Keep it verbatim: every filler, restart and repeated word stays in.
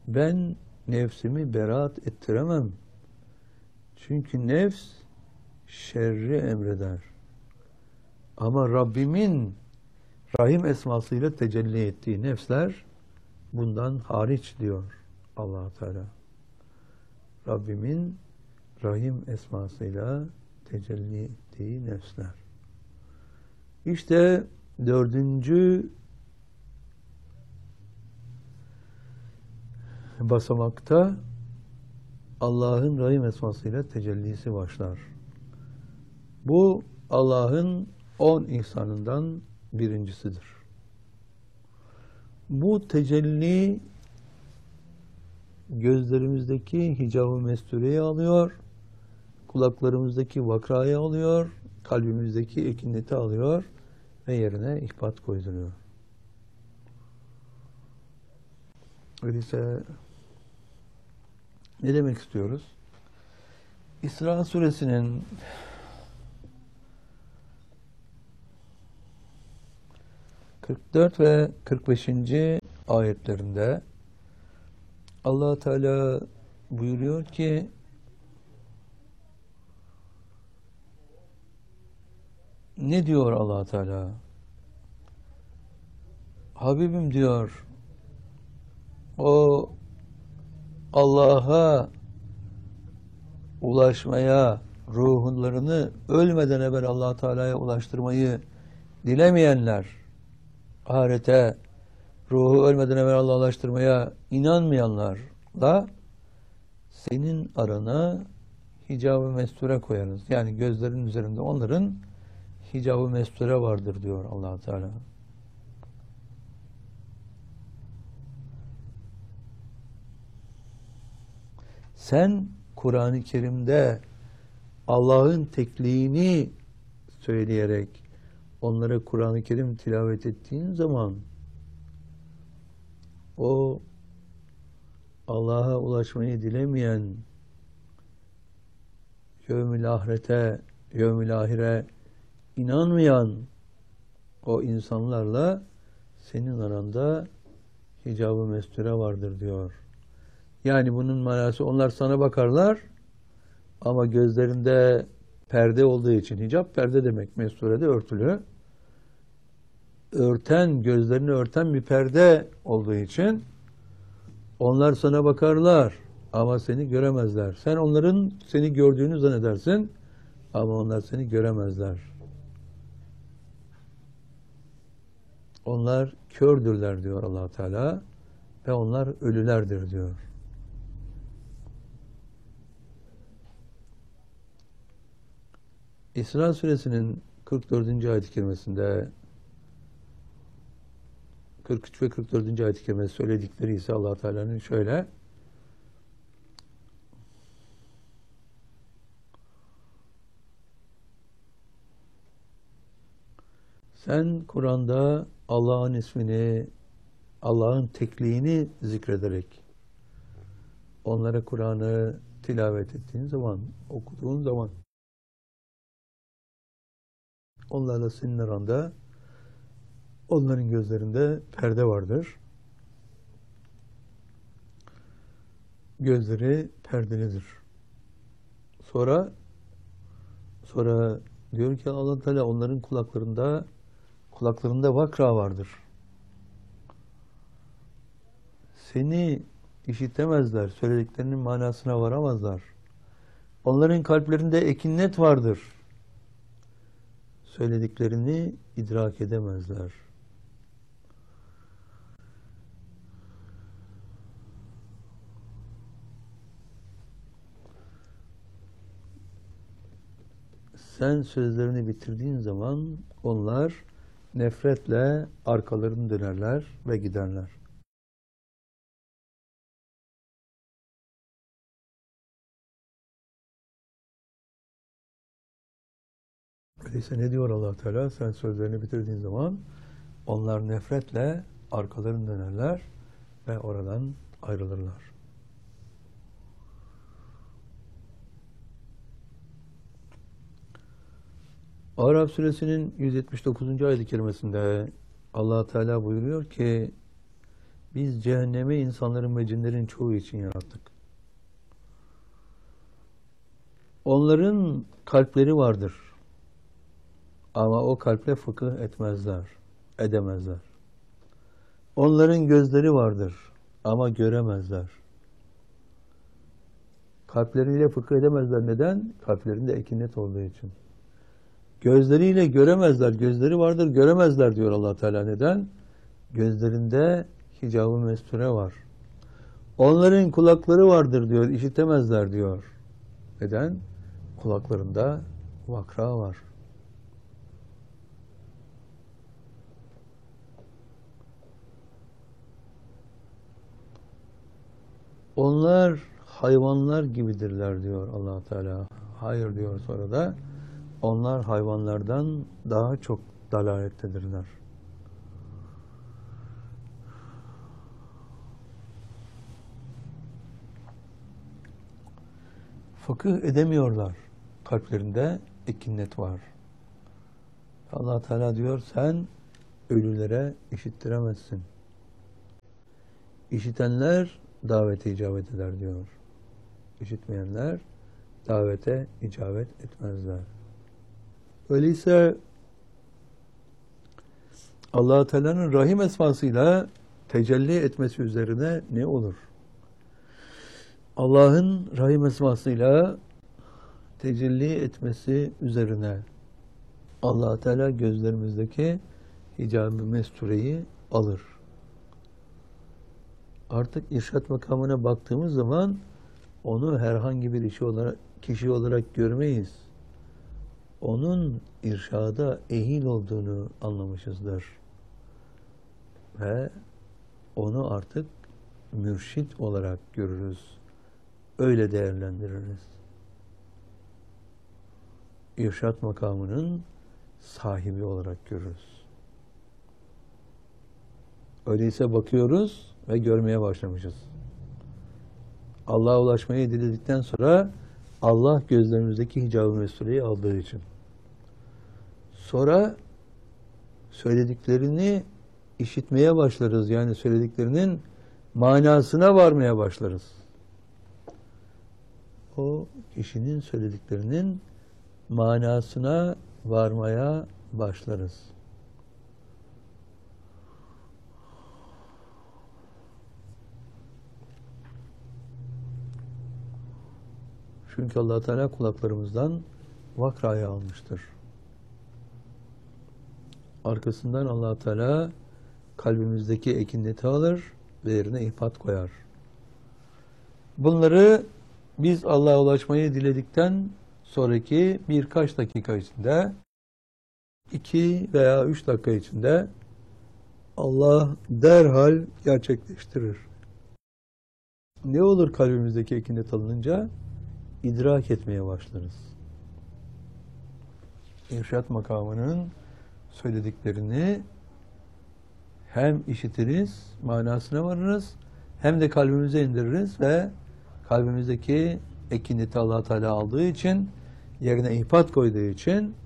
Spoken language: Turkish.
Ben nefsimi beraat ettiremem. Çünkü nefs şerri emreder. Ama Rabbimin Rahim esmasıyla tecelli ettiği nefsler bundan hariç diyor Allah Teala. Rabbimin Rahim esmasıyla tecelli ettiği nefsler. İşte dördüncü basamakta Allah'ın Rahim esmasıyla tecellisi başlar. Bu Allah'ın on ihsanından birincisidir. Bu tecelli gözlerimizdeki hicab-ı mestureyi alıyor, kulaklarımızdaki vakrayı alıyor, kalbimizdeki ekineti alıyor ve yerine ihbat koyduruyor. Öyleyse ne demek istiyoruz? İsra suresinin kırk dört ve kırk beşinci ayetlerinde Allah Teala buyuruyor ki ne diyor Allah Teala? Habibim diyor, o Allah'a ulaşmaya, ruhlarını ölmeden evvel Allah Teala'ya ulaştırmayı dilemeyenler, ahirete ruhu ölmeden evvel Allah'a ulaştırmaya inanmayanlarla senin arana hicab-ı mesture koyarız. Yani gözlerin üzerinde onların hicab-ı mesture vardır diyor Allah Teala. Sen Kur'an-ı Kerim'de Allah'ın tekliğini söyleyerek onlara Kur'an-ı Kerim tilavet ettiğin zaman o Allah'a ulaşmayı dilemeyen, yevmil ahirete, yevmil ahire inanmayan o insanlarla senin aranda hicab-ı mesture vardır diyor. Yani bunun manası, onlar sana bakarlar ama gözlerinde perde olduğu için, hicap perde demek, mesturede örtülü. Örten, gözlerini örten bir perde olduğu için onlar sana bakarlar ama seni göremezler. Sen onların seni gördüğünü zannedersin ama onlar seni göremezler. Onlar kördürler diyor Allah Teala ve onlar ölülerdir diyor. İsra suresinin kırk dördüncü ayet-i kerimesinde kırk üç ve kırk dördüncü ayet-i kerimesi söyledikleri ise Allah Teala'nın şöyle: sen Kur'an'da Allah'ın ismini, Allah'ın tekliğini zikrederek onlara Kur'an'ı tilavet ettiğin zaman, okuduğun zaman onlarla senin aranda, onların gözlerinde perde vardır. Gözleri perdelidir. Sonra sonra diyor ki Allah Teala onların kulaklarında kulaklarında vakra vardır. Seni işitemezler, söylediklerinin manasına varamazlar. Onların kalplerinde ekinnet vardır. Söylediklerini idrak edemezler. Sen sözlerini bitirdiğin zaman onlar nefretle arkalarını dönerler ve giderler. Öyleyse ne diyor Allah Teala? Sen sözlerini bitirdiğin zaman onlar nefretle arkalarını dönerler ve oradan ayrılırlar. Araf suresinin yüz yetmiş dokuzuncu ayet-i kerimesinde Allah Teala buyuruyor ki Biz cehennemi insanların ve cinlerin çoğu için yarattık. Onların kalpleri vardır. Ama o kalple fıkıh etmezler, edemezler. Onların gözleri vardır. Ama göremezler. Kalpleriyle fıkıh edemezler. Neden? Kalplerinde ekinet olduğu için. Gözleriyle göremezler. Gözleri vardır, göremezler diyor Allah Teala. Neden? Gözlerinde hicab-ı mesture var. Onların kulakları vardır diyor, işitemezler diyor. Neden? Kulaklarında vakra var. Onlar hayvanlar gibidirler diyor Allah Teala. Hayır diyor sonra da. Onlar hayvanlardan daha çok dalalettedirler. Fıkıh edemiyorlar. Kalplerinde ekinnet var. Allah Teala diyor sen ölülere işittiremezsin. İşitenler davete icabet eder diyor. İşitmeyenler davete icabet etmezler. Öyleyse Allah Teala'nın Rahim esmasıyla tecelli etmesi üzerine ne olur? Allah'ın Rahim esmasıyla tecelli etmesi üzerine Allah Teala gözlerimizdeki hicab-ı mestureyi alır. Artık irşat makamına baktığımız zaman onu herhangi bir kişi olarak, kişi olarak görmeyiz. Onun irşada ehil olduğunu anlamışızdır. Ve onu artık mürşit olarak görürüz. Öyle değerlendiririz. İrşat makamının sahibi olarak görürüz. Öyleyse bakıyoruz ve görmeye başlamışız. Allah'a ulaşmayı diledikten sonra Allah gözlerimizdeki hicab-ı mesureyi aldığı için. Sonra söylediklerini işitmeye başlarız. Yani söylediklerinin manasına varmaya başlarız. O kişinin söylediklerinin manasına varmaya başlarız. Çünkü Allah Teala kulaklarımızdan vakrayı almıştır. Arkasından Allah Teala kalbimizdeki ekineti alır ve yerine ihpat koyar. Bunları biz Allah'a ulaşmayı diledikten sonraki birkaç dakika içinde, iki veya üç dakika içinde Allah derhal gerçekleştirir. Ne olur kalbimizdeki ekinet alınınca? İdrak etmeye başlarız. İrşat makamının söylediklerini hem işitiriz, manasına varırız, hem de kalbimize indiririz ve kalbimizdeki ekineti Allah Teala aldığı için, yerine ihpat koyduğu için